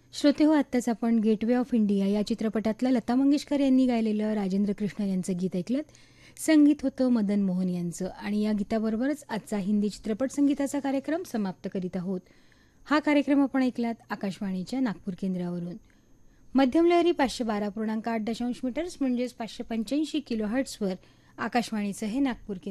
श्रोते हो, आत्ताच आपण गेटवे ऑफ इंडिया या चित्रपटातलं लता मंगेशकर यांनी गायलेलं राजेंद्र कृष्ण यांचं गीत ऐकलं. संगीत होतं मदन मोहन यांचं आणि या गीताबरोबरच आजचा हिंदी चित्रपट संगीताचा कार्यक्रम समाप्त करीत आहोत. हा कार्यक्रम आपण ऐकलात आकाशवाणीच्या नागपूर केंद्रावरून. मध्यम लहरी 512.8 मीटर्स म्हणजेच 585 किलो हर्ट्सवर आकाशवाणीचं हे नागपूर केंद्र.